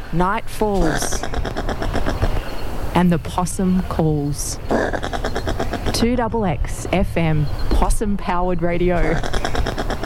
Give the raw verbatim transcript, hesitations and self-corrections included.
night falls, and the possum calls. two X X F M, possum-powered radio.